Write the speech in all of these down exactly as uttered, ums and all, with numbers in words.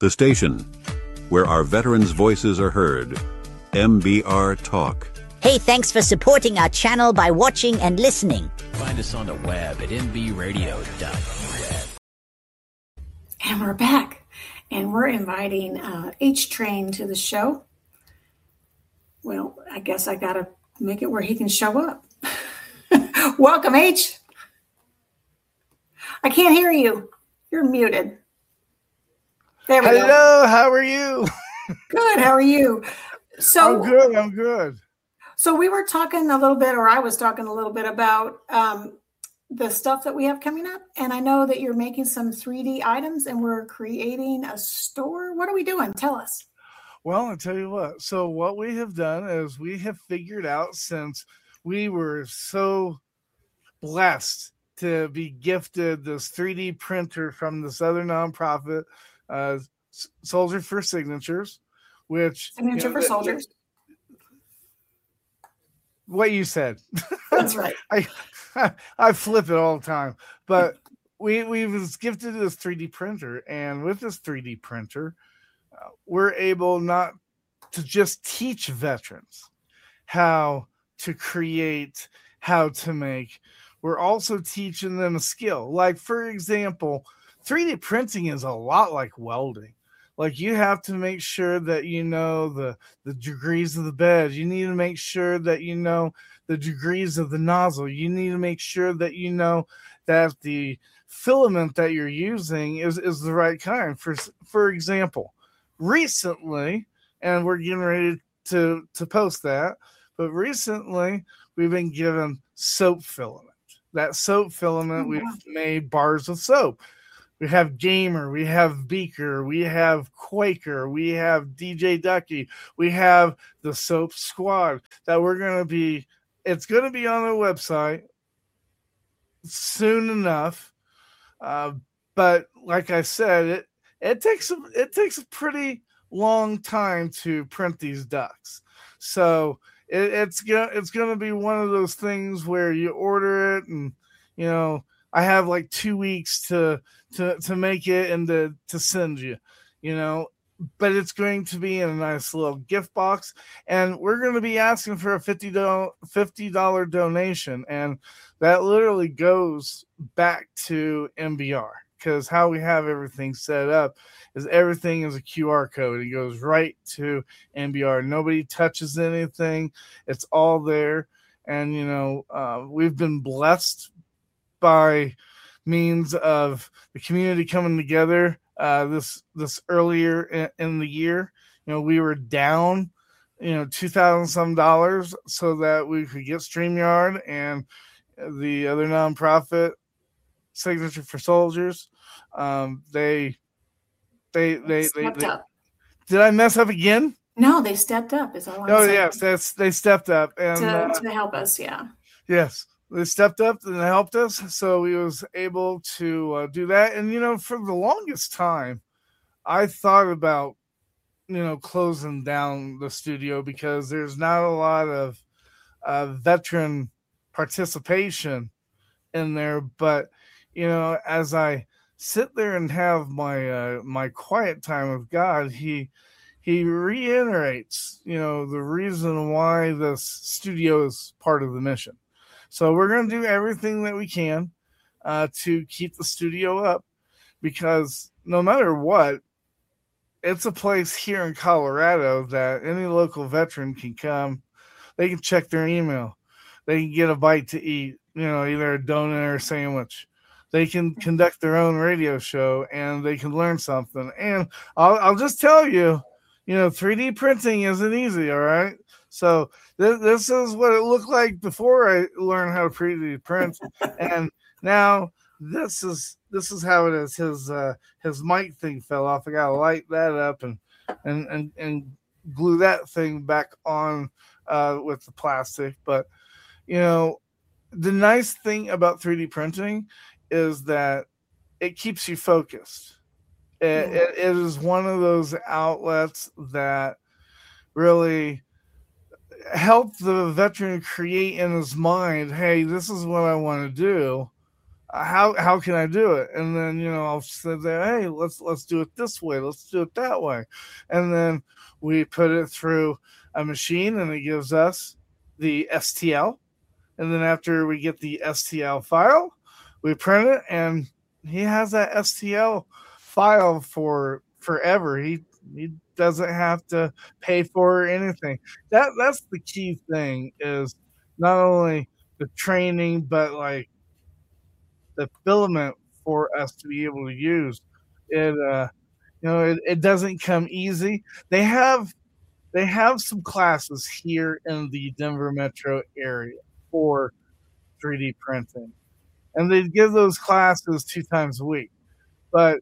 The station where our veterans' voices are heard. M B R Talk. Hey, thanks for supporting our channel by watching and listening. Find us on the web at m b radio dot u s. And we're back. And we're inviting uh, H-Train to the show. Well, I guess I got to make it where he can show up. Welcome, H. I can't hear you. You're muted. There we Hello, go. How are you? Good, how are you? So I'm good, I'm good. So we were talking a little bit, or I was talking a little bit about um, the stuff that we have coming up. And I know that you're making some three D items and we're creating a store. What are we doing? Tell us. Well, I'll tell you what. So what we have done is we have figured out, since we were so blessed to be gifted this three D printer from this other nonprofit, uh, Soldier for Signatures, which... Signature you know, for Soldiers. What you said. That's right. I, I I flip it all the time. But we, we was gifted this three D printer, and with this three D printer, uh, we're able not to just teach veterans how to create, how to make. We're also teaching them a skill. Like, for example, three D printing is a lot like welding. Like, you have to make sure that you know the, the degrees of the bed. You need to make sure that you know the degrees of the nozzle. You need to make sure that you know that the filament that you're using is, is the right kind. For, for example, recently, and we're getting ready to, to post that, but recently we've been given soap filament. That soap filament, we've made bars of soap. We have Gamer, we have Beaker, we have Quaker, we have D J Ducky, we have the Soap Squad that we're going to be, it's going to be on our website soon enough. Uh, but like I said, it, it takes, a, it takes a pretty long time to print these ducks. So it, it's going it's going to be one of those things where you order it and, you know, I have like two weeks to to to make it and to, to send you, you know, but it's going to be in a nice little gift box, and we're going to be asking for a fifty dollars donation, and that literally goes back to M B R, because how we have everything set up is everything is a Q R code. It goes right to M B R. Nobody touches anything. It's all there, and, you know, uh, we've been blessed by means of the community coming together uh, this this earlier in, in the year. You know, we were down, you know, two thousand some dollars so that we could get StreamYard and the other nonprofit, Signature for Soldiers. Um, they, they, they, they, they, they did I mess up again? No, they stepped up. Is all I'm oh, saying. yes, that's they stepped up and to, uh, to help us. Yeah. Yes. They stepped up and helped us, so we was able to uh, do that. And, you know, for the longest time, I thought about, you know, closing down the studio because there's not a lot of uh, veteran participation in there. But, you know, as I sit there and have my uh, my quiet time with God, he he reiterates, you know, the reason why this studio is part of the mission. So we're going to do everything that we can uh, to keep the studio up, because no matter what, it's a place here in Colorado that any local veteran can come. They can check their email. They can get a bite to eat, you know, either a donut or a sandwich. They can conduct their own radio show, and they can learn something. And I'll, I'll just tell you, you know, three D printing isn't easy, all right? So this, this is what it looked like before I learned how to three D print, and now this is this is how it is. His uh, his mic thing fell off. I gotta light that up and and and, and glue that thing back on uh, with the plastic. But, you know, the nice thing about three D printing is that it keeps you focused. It, it, it is one of those outlets that really help the veteran create in his mind, hey, this is what I want to do. how how can I do it? And then, you know, I'll say, hey, let's let's do it this way, let's do it that way, and then we put it through a machine, and it gives us the S T L, and then after we get the S T L file, we print it, and he has that S T L file for forever. He he doesn't have to pay for anything. That that's the key thing, is not only the training, but like the filament for us to be able to use it. Uh, you know, it, it doesn't come easy. They have they have some classes here in the Denver metro area for three D printing, and they give those classes two times a week. But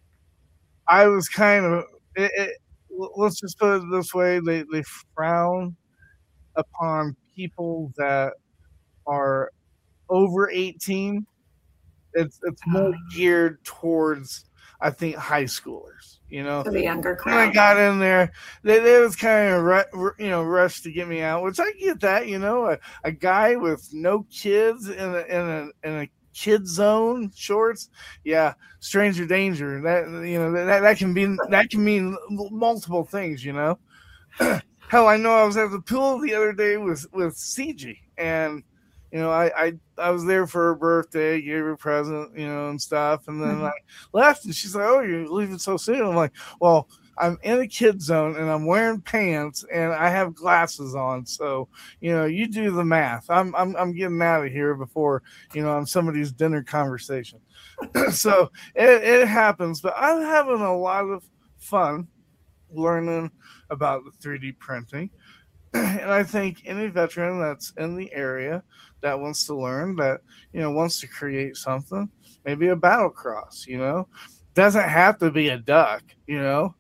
I was kind of it, it, let's just put it this way: they they frown upon people that are over eighteen. It's it's more geared towards, I think, high schoolers. You know, for the younger crowd. When I got in there, they, they was kind of ru- you know rushed to get me out, which I get that. You know, a, a guy with no kids in a in a in a kid zone shorts, yeah, stranger danger. That you know that that can be that can mean multiple things. You know, hell, I know I was at the pool the other day with with C G, and you know, I, I I was there for her birthday, gave her a present, you know, and stuff, and then mm-hmm. I left, and she's like, "Oh, you're leaving so soon?" I'm like, "Well, I'm in a kid zone, and I'm wearing pants, and I have glasses on, so you know, you do the math. I'm I'm I'm getting out of here before you know I'm somebody's dinner conversation." So it it happens, but I'm having a lot of fun learning about the three D printing. And I think any veteran that's in the area that wants to learn, that, you know, wants to create something, maybe a battle cross, you know, doesn't have to be a duck, you know.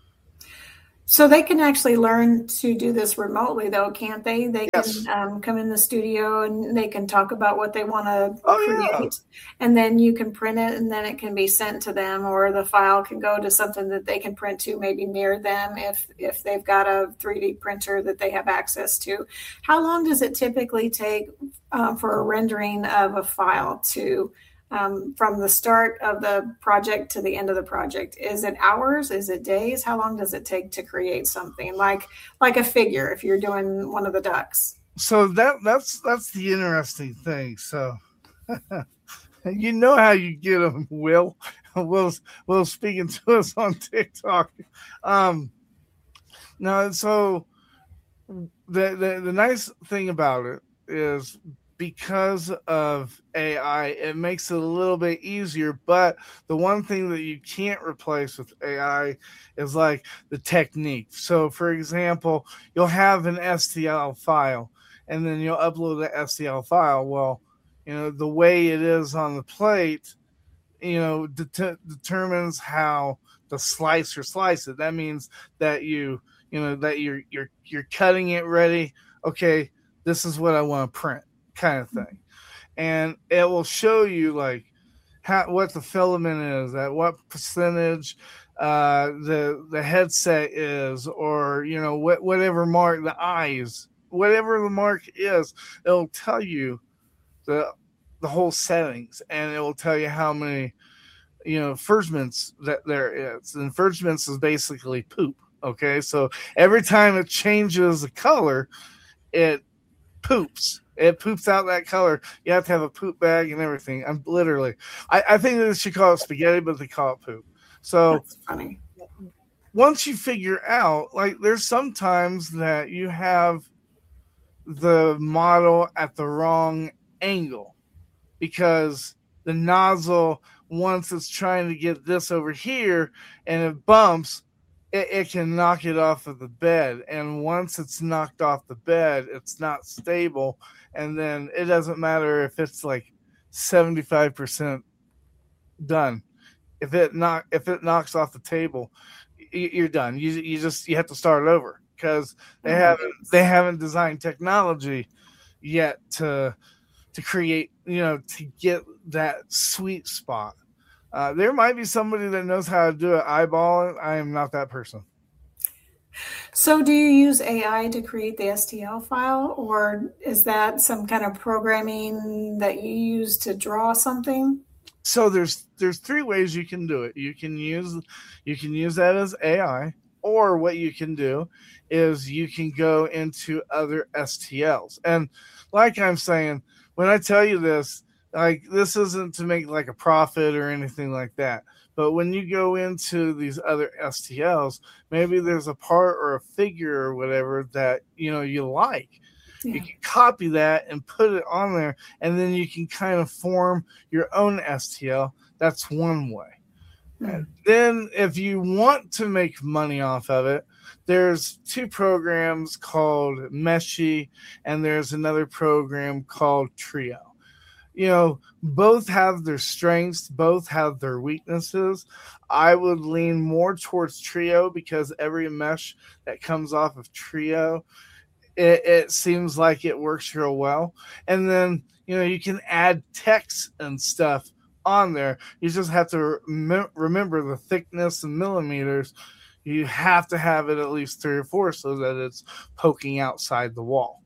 So they can actually learn to do this remotely, though, can't they? They yes. can um, come in the studio and they can talk about what they want to oh, create. Yeah. And then you can print it, and then it can be sent to them, or the file can go to something that they can print to, maybe near them if, if they've got a three D printer that they have access to. How long does it typically take uh, for a rendering of a file to Um, from the start of the project to the end of the project? Is it hours? Is it days? How long does it take to create something like like a figure if you're doing one of the ducks? So that that's that's the interesting thing. So you know how you get them, Will. Will Will speaking to us on TikTok. Um, no, so the, the the nice thing about it is, because of A I, it makes it a little bit easier. But the one thing that you can't replace with A I is like the technique. So, for example, you'll have an S T L file, and then you'll upload the S T L file. Well, you know, the way it is on the plate, you know, det- determines how the slicer slice it. That means that you, you know, that you're you're you're cutting it ready. Okay, this is what I want to print, kind of thing. And it will show you like how what the filament is, at what percentage uh the the headset is, or you know what whatever mark, the eyes, whatever the mark is, it'll tell you the the whole settings, and it will tell you how many you know furgements that there is. And furgements is basically poop. Okay, so every time it changes the color, it poops. It poops out that color. You have to have a poop bag and everything. I'm literally, I, I think they should call it spaghetti, but they call it poop. So that's funny. Once you figure out, like, there's sometimes that you have the model at the wrong angle because the nozzle, once it's trying to get this over here and it bumps, It, it can knock it off of the bed, and once it's knocked off the bed, it's not stable, and then it doesn't matter if it's like seventy-five percent done. If it knock if it knocks off the table, you're done. You you just you have to start over because they mm-hmm. haven't they haven't designed technology yet to to create you know to get that sweet spot. Uh, there might be somebody that knows how to do it eyeballing. I am not that person. So do you use A I to create the S T L file, or is that some kind of programming that you use to draw something? So there's there's three ways you can do it. You can use you can use that as A I, or what you can do is you can go into other S T Ls. And like I'm saying, when I tell you this, like this isn't to make like a profit or anything like that. But when you go into these other S T Ls, maybe there's a part or a figure or whatever that you know you like. Yeah. You can copy that and put it on there, and then you can kind of form your own S T L. That's one way. Mm. And then if you want to make money off of it, there's two programs called Meshi, and there's another program called Trio. You know, both have their strengths, both have their weaknesses. I would lean more towards Trio because every mesh that comes off of Trio, It, it seems like it works real well. And then, you know, you can add text and stuff on there. You just have to rem- remember the thickness and millimeters. You have to have it at least three or four so that it's poking outside the wall.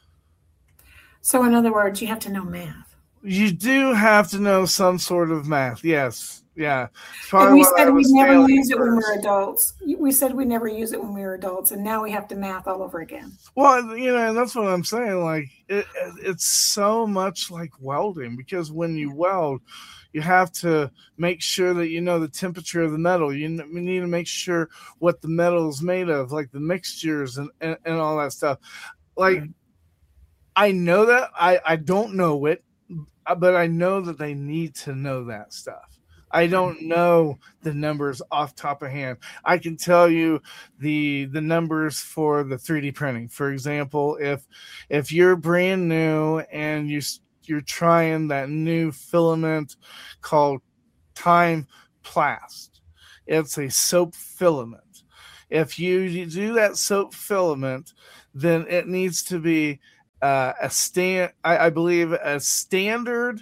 So in other words, you have to know math. You do have to know some sort of math. Yes. Yeah. And we said we never use it when we we're adults. We said we never use it when we were adults, and now we have to math all over again. Well, you know, and that's what I'm saying. Like, it, it's so much like welding, because when you weld, you have to make sure that you know the temperature of the metal. You need to make sure what the metal is made of, like the mixtures and, and, and all that stuff. Like, mm-hmm. I know that. I, I don't know it, but I know that they need to know that stuff. I don't know the numbers off top of hand. I can tell you the the numbers for the three D printing. For example, if if you're brand new and you you're trying that new filament called Time Plast, it's a soap filament. If you do that soap filament, then it needs to be uh, a stand. I, I believe a standard.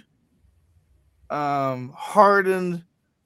Um, hardened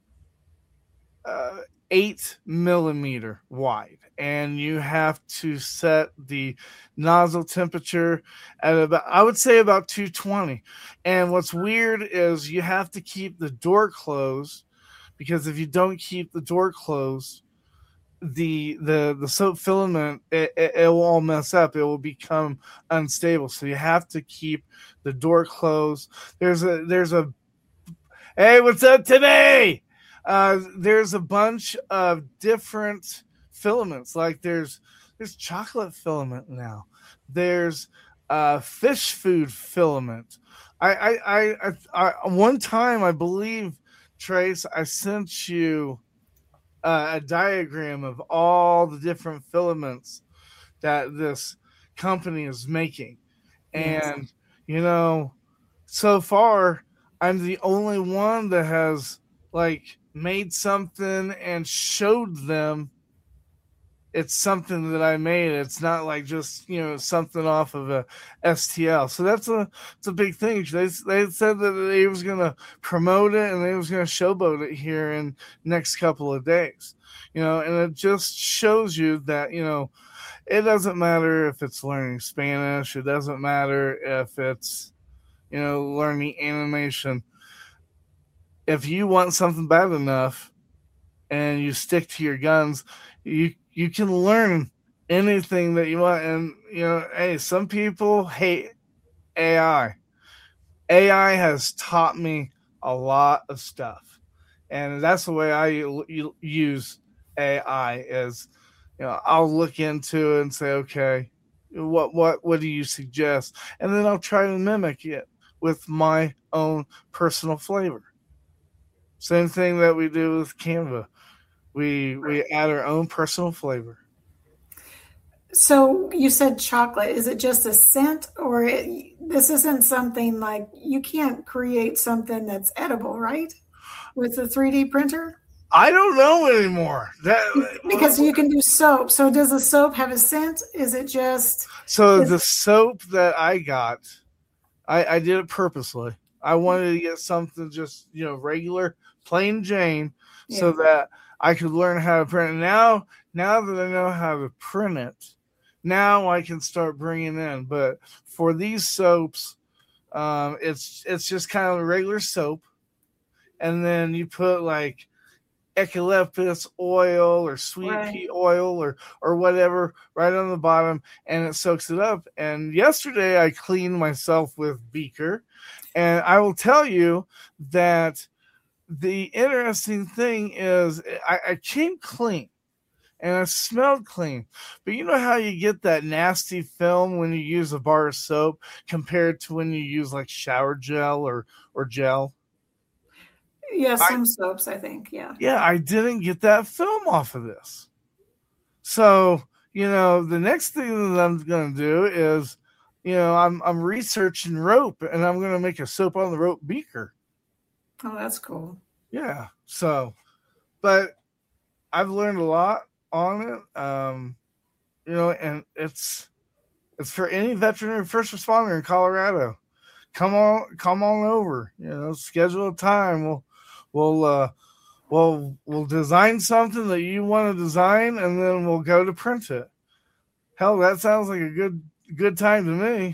uh, eight millimeter wide, and you have to set the nozzle temperature at about, I would say about two twenty. And what's weird is you have to keep the door closed, because if you don't keep the door closed, the the the soap filament it, it, it will all mess up. It will become unstable. So you have to keep the door closed. There's a there's a Hey, what's up today? Uh, there's a bunch of different filaments. Like there's there's chocolate filament now. There's uh, fish food filament. I I, I I I one time I believe, Trace, I sent you uh, a diagram of all the different filaments that this company is making, yes. And you know, so far, I'm the only one that has like made something and showed them it's something that I made. It's not like just, you know, something off of a S T L. So that's a it's a big thing. They they said that they was gonna promote it and they was gonna showboat it here in next couple of days. You know, and it just shows you that, you know, it doesn't matter if it's learning Spanish, it doesn't matter if it's, you know, learning animation. If you want something bad enough and you stick to your guns, you you can learn anything that you want. And, you know, hey, some people hate A I. A I has taught me a lot of stuff. And that's the way I use A I is, you know, I'll look into it and say, okay, what what what do you suggest? And then I'll try to mimic it with my own personal flavor. Same thing that we do with Canva. We we add our own personal flavor. So you said chocolate. Is it just a scent, or it, this isn't something like you can't create something that's edible, right? With a three D printer? I don't know anymore. That because you can do soap. So does the soap have a scent? Is it just so the soap that I got? I, I did it purposely. I wanted to get something just, you know, regular, plain Jane, yeah. so that I could learn how to print it. Now, now that I know how to print it, now I can start bringing in. But for these soaps, um, it's it's just kind of a regular soap. and then you put like eucalyptus oil or sweet Right. pea oil or or whatever right on the bottom, and it soaks it up. And yesterday I cleaned myself with Beaker, and I will tell you that the interesting thing is I, I came clean and I smelled clean. But you know how you get that nasty film when you use a bar of soap compared to when you use like shower gel or or gel? Yeah, I- some soaps, I think. Yeah. Yeah, I didn't get that film off of this. So, you know, the next thing that I'm going to do is, you know, I'm I'm researching rope, and I'm going to make a soap on the rope beaker. Oh, that's cool. Yeah. So, but I've learned a lot on it. Um, you know, and it's it's for any veteran or first responder in Colorado. Come on, come on over. You know, schedule a time. We'll we'll uh we'll we'll design something that you want to design, and then we'll go to print it. Hell, that sounds like a good good time to me.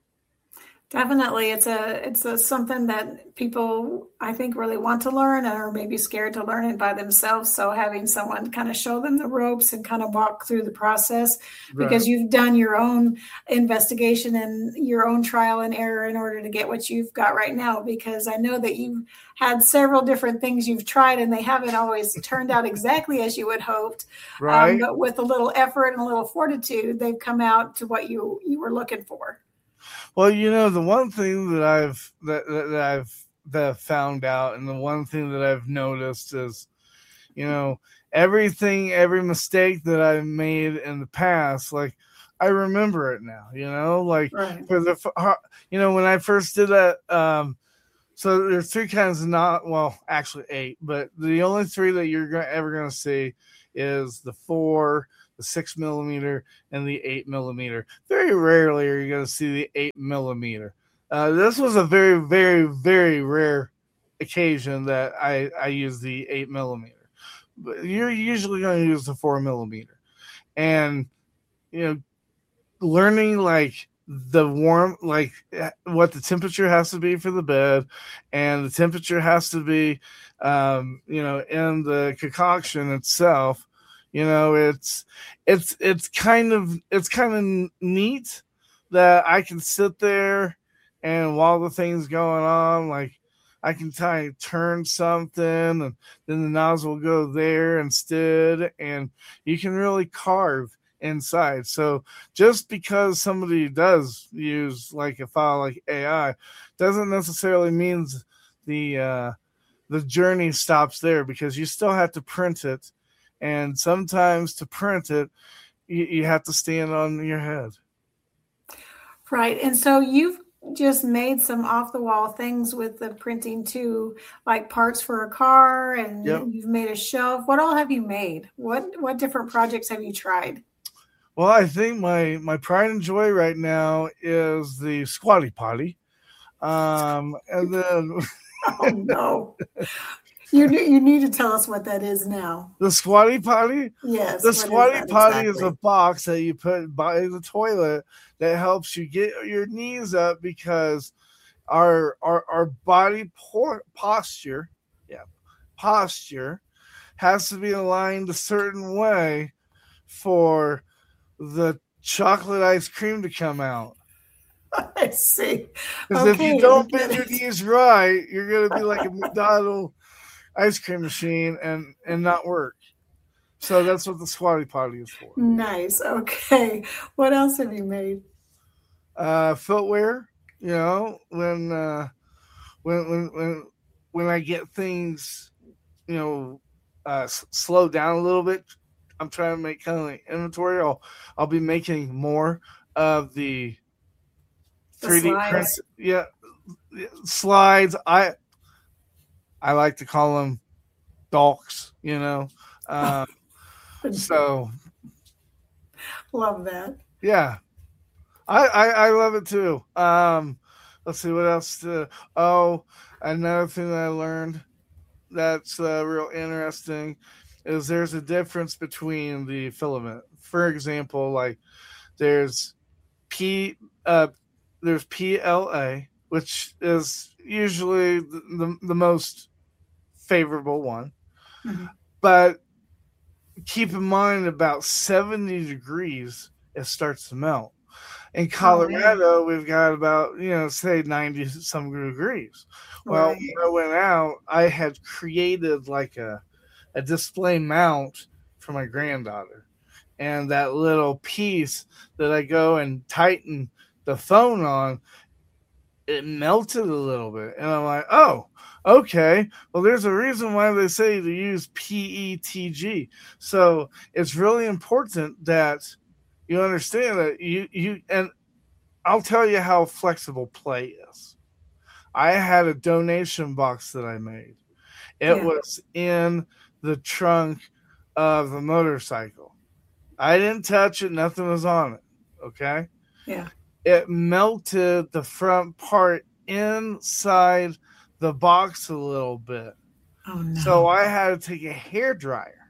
Definitely, it's a it's a something that people I think really want to learn and are maybe scared to learn it by themselves. So having someone kind of show them the ropes and kind of walk through the process, because Right. you've done your own investigation and your own trial and error in order to get what you've got right now. Because I know that you've had several different things you've tried and they haven't always turned out exactly as you had hoped. Um, Right. but with a little effort and a little fortitude, they've come out to what you you were looking for. Well, you know, the one thing that I've that, that, that I've that I've found out, and the one thing that I've noticed is, you know, everything, every mistake that I've made in the past, like I remember it now. You know, like Right. for the, f- you know, when I first did that. Um, so there's three kinds of not, well, actually eight, but the only three that you're gonna, ever going to see is the four, the six millimeter, and the eight millimeter. Very rarely are you going to see the eight millimeter. Uh, this was a very, very, very rare occasion that I, I used the eight millimeter. But you're usually going to use the four millimeter. And, you know, learning like the warm, like what the temperature has to be for the bed, and the temperature has to be, um, you know, in the concoction itself. You know, it's it's it's kind of it's kind of neat that I can sit there and while the thing's going on, like I can kind of turn something and then the nozzle will go there instead, and you can really carve inside. So just because somebody does use like a file like A I doesn't necessarily means the uh, the journey stops there, because you still have to print it. And sometimes to print it, you, you have to stand on your head. Right. And so you've just made some off the wall things with the printing too, like parts for a car, and Yep. you've made a shelf. What all have you made? What what different projects have you tried? Well, I think my my pride and joy right now is the squatty potty. Um, and then Oh no. You you need to tell us what that is now. the squatty potty. Yes. The what is squatty that potty is a exactly? box that you put by the toilet that helps you get your knees up, because our our our body por- posture, yeah, posture has to be aligned a certain way for the chocolate ice cream to come out. I see. Because if Okay, you don't I bend get your it. knees right, you're gonna be like a McDonald's ice cream machine and and not work. So that's what the squatty potty is for. Nice. Okay. What else have you made? Uh, footwear, you know, when uh, when when when when I get things, you know, uh, s- slow down a little bit, I'm trying to make kind of like inventory. I'll I'll be making more of the The three D slides. print, yeah, yeah, slides. I I like to call them dolks, you know. Um, so Love that. yeah, I, I I love it too. Um, let's see what else. To, oh, another thing that I learned that's uh, real interesting is there's a difference between the filament. For example, like there's P uh there's P L A, which is usually the, the, the most favorable one. Mhm. But keep in mind, about seventy degrees, it starts to melt. In Colorado, Oh, we've got about, you know, say ninety some degrees. Well, right. when I went out, I had created like a, a display mount for my granddaughter. And that little piece that I go and tighten the phone on, it melted a little bit. And I'm like, oh, okay. Well, there's a reason why they say to use P E T G. So it's really important that you understand that you, you, and I'll tell you how flexible play is. I had a donation box that I made. It Yeah. was in the trunk of the motorcycle. I didn't touch it. Nothing was on it. Okay. Yeah. It melted the front part inside the box a little bit. Oh no. So I had to take a hair dryer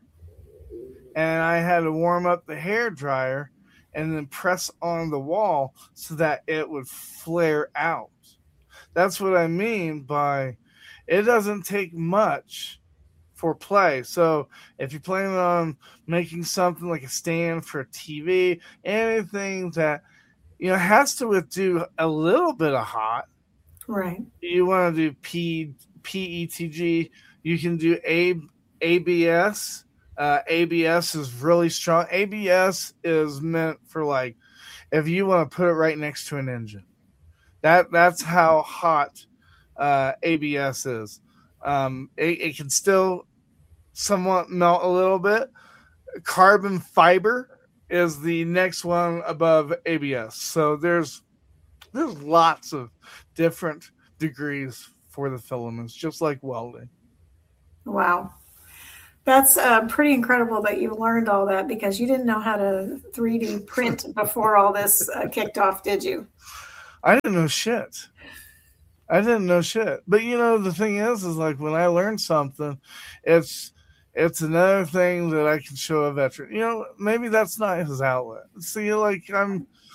and I had to warm up the hair dryer and then press on the wall so that it would flare out. That's what I mean by it doesn't take much for play. So if you're planning on making something like a stand for a T V, anything that, you know, has to do a little bit of hot, Right. you want to do P, P E T G, you can do A, ABS. Uh, A B S is really strong. A B S is meant for like if you want to put it right next to an engine. That that's how hot uh, A B S is. Um, it, it can still somewhat melt a little bit. Carbon fiber is the next one above A B S. So there's there's lots of different degrees for the filaments, just like welding. Wow. That's uh, pretty incredible that you learned all that because you didn't know how to three D print before all this uh, kicked off, did you? I didn't know shit. I didn't know shit. But you know, the thing is, is like when I learn something, it's it's another thing that I can show a veteran. You know, maybe that's not his outlet. See, like I'm